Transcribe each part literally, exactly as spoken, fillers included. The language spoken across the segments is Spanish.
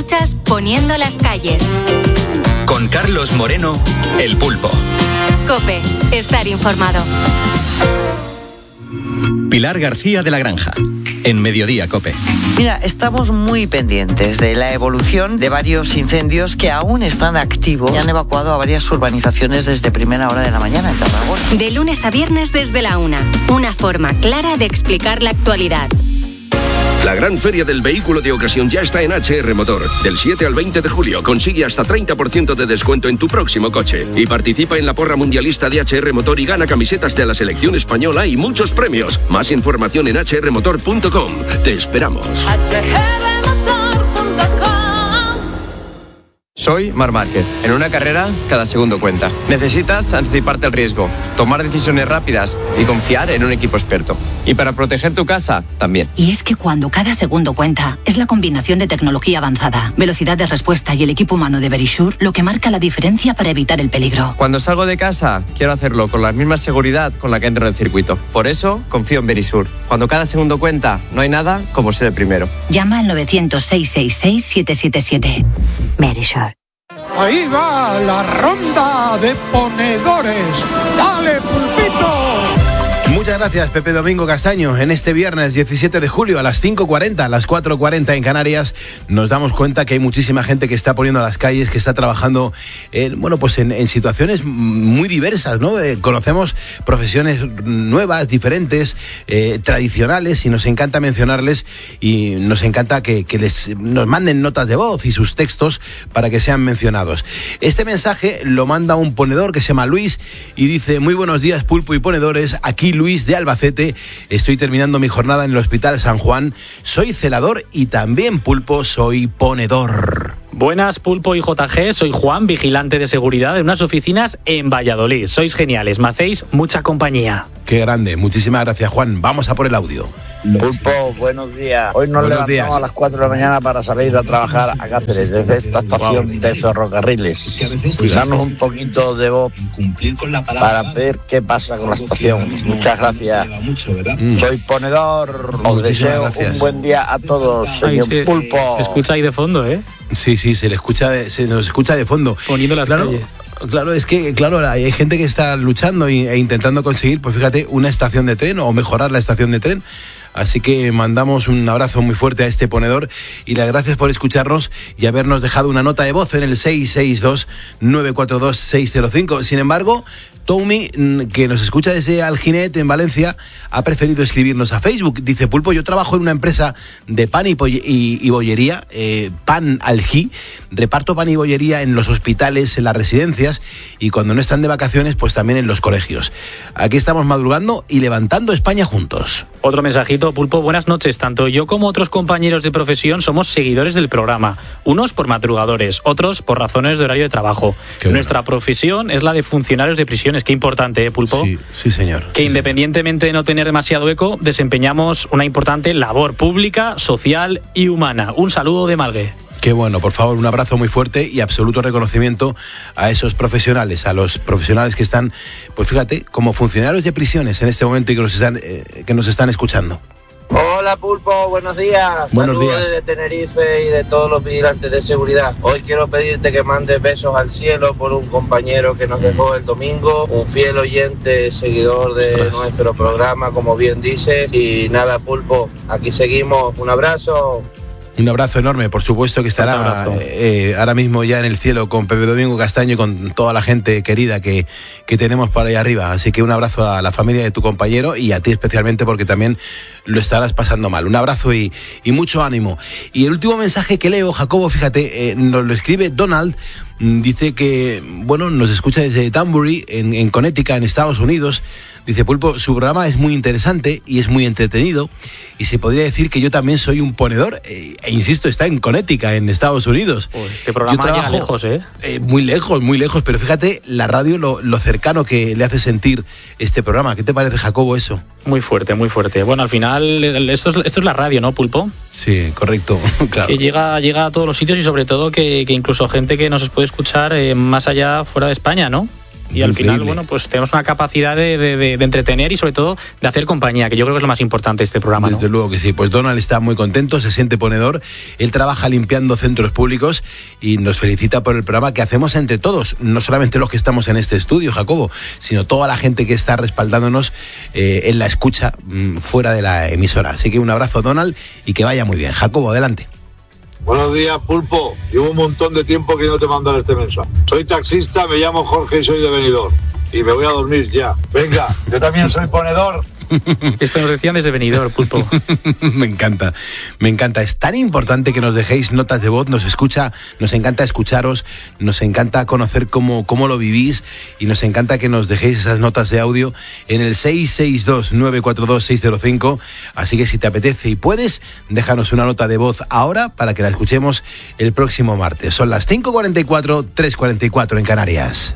Escuchas Poniendo las calles. Con Carlos Moreno, El Pulpo. COPE, estar informado. Pilar García de la Granja, en Mediodía COPE. Mira, estamos muy pendientes de la evolución de varios incendios que aún están activos y han evacuado a varias urbanizaciones desde primera hora de la mañana en Tarragona. De lunes a viernes desde la una. Una forma clara de explicar la actualidad. La gran feria del vehículo de ocasión ya está en H R Motor. Del siete al veinte de julio consigue hasta treinta por ciento de descuento en tu próximo coche. Y participa en la porra mundialista de H R Motor y gana camisetas de la selección española y muchos premios. Más información en h r motor punto com. Te esperamos. H R motor punto com. Soy Marc Márquez. En una carrera, cada segundo cuenta. Necesitas anticiparte al riesgo, tomar decisiones rápidas y confiar en un equipo experto. Y para proteger tu casa, también. Y es que cuando cada segundo cuenta, es la combinación de tecnología avanzada, velocidad de respuesta y el equipo humano de Verisure lo que marca la diferencia para evitar el peligro. Cuando salgo de casa, quiero hacerlo con la misma seguridad con la que entro en el circuito. Por eso, confío en Verisure. Cuando cada segundo cuenta, no hay nada como ser el primero. Llama al novecientos, seiscientos sesenta y seis, siete siete siete. Verisure. Ahí va la ronda de ponedores. ¡Dale, Pulpito! Muchas gracias, Pepe Domingo Castaño. En este viernes diecisiete de julio a las cinco cuarenta, a las cuatro cuarenta en Canarias, nos damos cuenta que hay muchísima gente que está poniendo a las calles, que está trabajando en, bueno, pues en, en situaciones muy diversas, ¿no? Eh, conocemos profesiones nuevas, diferentes, eh, tradicionales, y nos encanta mencionarles y nos encanta que, que les, nos manden notas de voz y sus textos para que sean mencionados. Este mensaje lo manda un ponedor que se llama Luis y dice: muy buenos días, Pulpo y ponedores, aquí Luis de Albacete, estoy terminando mi jornada en el Hospital San Juan, soy celador y también, Pulpo, soy ponedor. Buenas, Pulpo y J G, soy Juan, vigilante de seguridad de unas oficinas en Valladolid. Sois geniales, me hacéis mucha compañía. Qué grande, muchísimas gracias, Juan. Vamos a por el audio. Pulpo, buenos días. Hoy nos buenos levantamos días. a las cuatro de la mañana para salir a trabajar a Cáceres desde esta estación wow. de ferrocarriles. Darnos un poquito de voz para ver qué pasa con la estación. Muchas gracias. Mm. Soy ponedor. Os Muchísimas deseo gracias. Un buen día a todos, señor Ay, se, Pulpo. Se escucha ahí de fondo, ¿eh? Sí, sí, se le escucha, de, se nos escucha de fondo. Poniendo las claro, calles. Claro, es que claro hay gente que está luchando e intentando conseguir, pues fíjate, una estación de tren o mejorar la estación de tren. Así que mandamos un abrazo muy fuerte a este ponedor y las gracias por escucharnos y habernos dejado una nota de voz en el seis seis dos, nueve cuatro dos, seis cero cinco. Sin embargo, Tommy, que nos escucha desde Alginet, en Valencia, ha preferido escribirnos a Facebook. Dice: Pulpo, yo trabajo en una empresa de pan y, y, y bollería, eh, Pan Algi. Reparto pan y bollería en los hospitales, en las residencias y cuando no están de vacaciones, pues también en los colegios. Aquí estamos madrugando y levantando España juntos. Otro mensajito, Pulpo, buenas noches. Tanto yo como otros compañeros de profesión somos seguidores del programa. Unos por madrugadores, otros por razones de horario de trabajo. Qué Nuestra bueno. profesión es la de funcionarios de prisiones. Qué importante, ¿eh, Pulpo? Sí, sí, señor. Que sí, independientemente señor. de no tener demasiado eco, desempeñamos una importante labor pública, social y humana. Un saludo de Malgue. Qué bueno, por favor, un abrazo muy fuerte y absoluto reconocimiento a esos profesionales, a los profesionales que están, pues fíjate, como funcionarios de prisiones en este momento y que nos están, eh, que nos están escuchando. Hola, Pulpo, buenos días. Buenos Saludos días. de Tenerife y de todos los vigilantes de seguridad. Hoy quiero pedirte que mandes besos al cielo por un compañero que nos dejó el domingo, un fiel oyente, seguidor de Ostras. nuestro programa, como bien dices. Y nada, Pulpo, aquí seguimos. Un abrazo. Un abrazo enorme, por supuesto que estará eh, ahora mismo ya en el cielo con Pepe Domingo Castaño y con toda la gente querida que, que tenemos por ahí arriba. Así que un abrazo a la familia de tu compañero y a ti especialmente porque también lo estarás pasando mal. Un abrazo y, y mucho ánimo. Y el último mensaje que leo, Jacobo, fíjate, eh, nos lo escribe Donald. Dice que, bueno, nos escucha desde Danbury, en, en Connecticut, en Estados Unidos. Dice: Pulpo, su programa es muy interesante y es muy entretenido y se podría decir que yo también soy un ponedor e, e insisto, está en Connecticut, en Estados Unidos. Pues este programa yo trabajo, llega lejos, ¿eh? ¿eh? Muy lejos, muy lejos, pero fíjate la radio, lo, lo cercano que le hace sentir este programa. ¿Qué te parece, Jacobo, eso? Muy fuerte, muy fuerte. Bueno, al final, esto es, esto es la radio, ¿no, Pulpo? Sí, correcto, claro. Que llega, llega a todos los sitios y sobre todo que, que incluso gente que nos puede escuchar eh, más allá, fuera de España, ¿no? Y al Increíble. final, bueno, pues tenemos una capacidad de, de, de, de entretener y sobre todo de hacer compañía, que yo creo que es lo más importante de este programa, ¿no? Desde luego que sí. Pues Donald está muy contento, se siente ponedor. Él trabaja limpiando centros públicos y nos felicita por el programa que hacemos entre todos. No solamente los que estamos en este estudio, Jacobo, sino toda la gente que está respaldándonos eh, en la escucha mmm, fuera de la emisora. Así que un abrazo, Donald, y que vaya muy bien. Jacobo, adelante. Buenos días, Pulpo. Llevo un montón de tiempo que no te mando este mensaje. Soy taxista, me llamo Jorge y soy de Benidorm. Y me voy a dormir ya. Venga, yo también soy ponedor. Esto nos decían desde Benidorm, Pulpo. Me encanta, me encanta. Es tan importante que nos dejéis notas de voz, nos escucha, nos encanta escucharos, nos encanta conocer cómo, cómo lo vivís y nos encanta que nos dejéis esas notas de audio en el seis seis dos, nueve cuatro dos, seis cero cinco. Así que si te apetece y puedes, déjanos una nota de voz ahora para que la escuchemos el próximo martes. Son las cinco cuarenta y cuatro, tres cuarenta y cuatro en Canarias.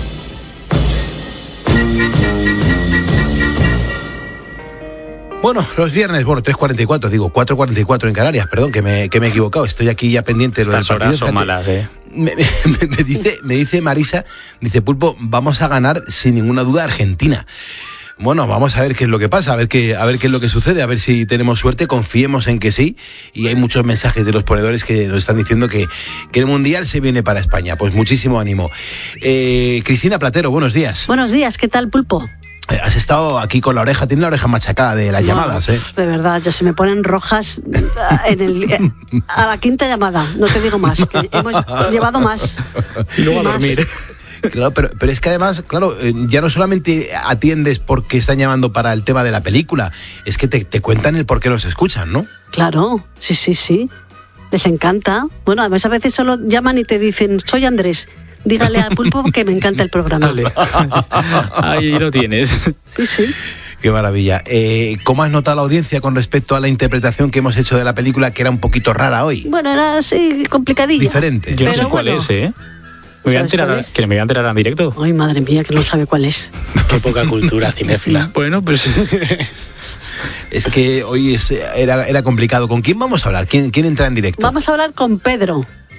Bueno, los viernes, bueno, tres cuarenta y cuatro, digo, cuatro cuarenta y cuatro en Canarias, perdón, que me, que me he equivocado, estoy aquí ya pendiente de lo del Estas partido. horas son malas, ¿eh? Me, me, me, dice, me dice Marisa, dice, Pulpo, vamos a ganar sin ninguna duda Argentina. Bueno, vamos a ver qué es lo que pasa, a ver qué, a ver qué es lo que sucede, a ver si tenemos suerte, confiemos en que sí, y hay muchos mensajes de los ponedores que nos están diciendo que, que el Mundial se viene para España, pues muchísimo ánimo. Eh, Cristina Platero, buenos días. Buenos días, ¿qué tal, Pulpo? Has estado aquí con la oreja, tiene la oreja machacada de las no, llamadas, ¿eh? De verdad, ya se me ponen rojas en el, a la quinta llamada, no te digo más, que hemos llevado más. Y luego a dormir. Claro, pero, pero es que además, claro, ya no solamente atiendes porque están llamando para el tema de la película, es que te, te cuentan el por qué los escuchan, ¿no? Claro, sí, sí, sí, les encanta. Bueno, además a veces solo llaman y te dicen, soy Andrés. Dígale a Pulpo que me encanta el programa. Vale. Ahí lo tienes. Sí, sí. Qué maravilla. Eh, ¿Cómo has notado la audiencia con respecto a la interpretación que hemos hecho de la película, que era un poquito rara hoy? Bueno, era así, complicadilla. Diferente. Yo no sé Pero cuál bueno. es, ¿eh? Me voy a enterar, que me voy a enterar en directo. Ay, madre mía, que no sabe cuál es. Qué poca cultura cinéfila. Bueno, pues... Es que hoy es, era, era complicado. ¿Con quién vamos a hablar? ¿Quién, quién entra en directo? Vamos a hablar con Pedro.